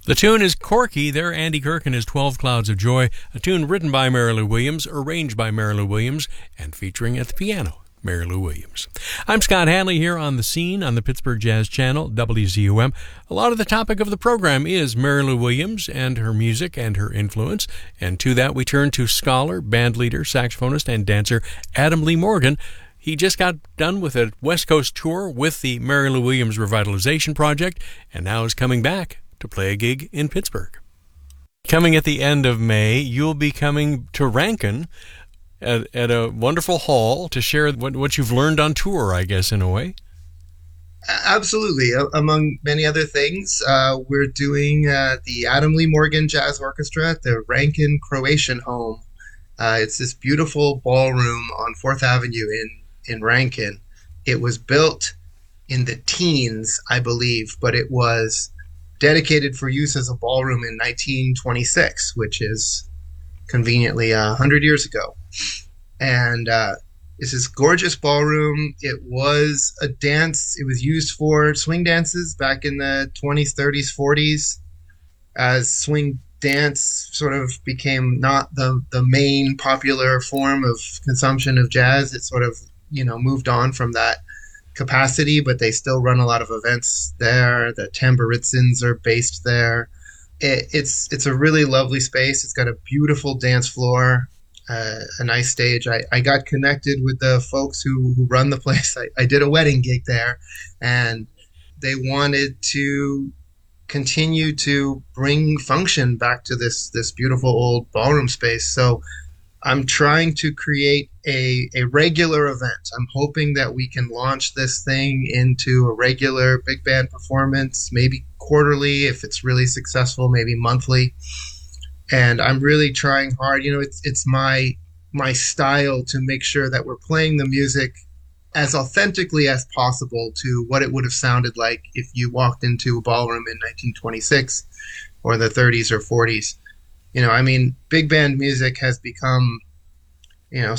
The tune is Corky. They're Andy Kirk and his 12 Clouds of Joy, a tune written by Mary Lou Williams, arranged by Mary Lou Williams, and featuring at the piano, Mary Lou Williams. I'm Scott Hanley here on The Scene on the Pittsburgh Jazz Channel, WZUM. A lot of the topic of the program is Mary Lou Williams and her music and her influence, and to that we turn to scholar, bandleader, saxophonist, and dancer Adam Lee Morgan. He just got done with a West Coast tour with the Mary Lou Williams Revitalization Project, and now is coming back to play a gig in Pittsburgh. Coming at the end of May, you'll be coming to Rankin at a wonderful hall to share what you've learned on tour, I guess, in a way. Absolutely. Among many other things, we're doing the Adam Lee Morgan Jazz Orchestra at the Rankin Croatian Home. It's this beautiful ballroom on 4th Avenue in Rankin. It was built in the teens, I believe, but it was dedicated for use as a ballroom in 1926, which is conveniently 100 years ago. And it's this gorgeous ballroom. It was a dance. It was used for swing dances back in the 20s, 30s, 40s, as swing dance sort of became not the main popular form of consumption of jazz. It sort of, moved on from that capacity, but they still run a lot of events there. The Tamburitzins are based there. It's a really lovely space. It's got a beautiful dance floor, a nice stage. I got connected with the folks who run the place. I did a wedding gig there, and they wanted to continue to bring function back to this beautiful old ballroom space. So I'm trying to create a regular event. I'm hoping that we can launch this thing into a regular big band performance, maybe quarterly if it's really successful, maybe monthly. And I'm really trying hard. It's my style to make sure that we're playing the music as authentically as possible to what it would have sounded like if you walked into a ballroom in 1926 or the 30s or 40s. Big band music has become, there's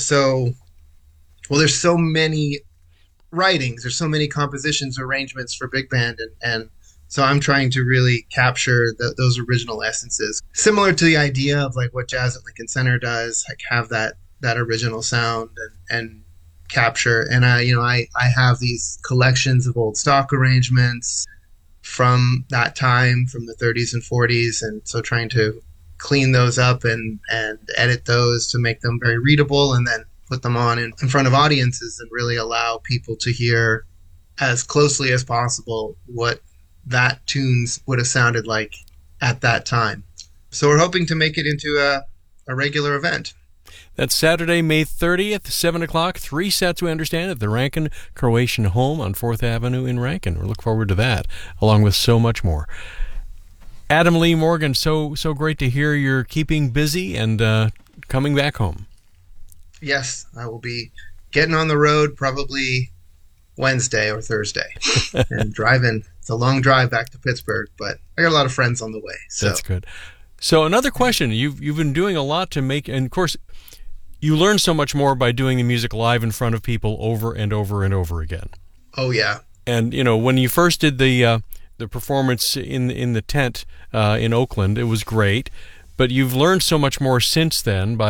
so many writings, there's so many compositions, arrangements for big band, and so I'm trying to really capture those original essences, similar to the idea of like what Jazz at Lincoln Center does, like have that original sound and capture. And I have these collections of old stock arrangements from that time, from the 30s and 40s, and so trying to clean those up and edit those to make them very readable, and then put them on in front of audiences and really allow people to hear as closely as possible what that tunes would have sounded like at that time. So we're hoping to make it into a regular event. That's Saturday, May 30th, 7 o'clock, 3 sets, we understand, at the Rankin Croatian Home on 4th Avenue in Rankin. We look forward to that, along with so much more. Adam Lee Morgan, so great to hear you're keeping busy and coming back home. Yes, I will be getting on the road probably Wednesday or Thursday and driving. It's a long drive back to Pittsburgh, but I got a lot of friends on the way. So. That's good. So another question, you've been doing a lot to make, and of course, you learn so much more by doing the music live in front of people over and over and over again. Oh, yeah. And, when you first did the performance in the tent in Oakland, it was great, but you've learned so much more since then by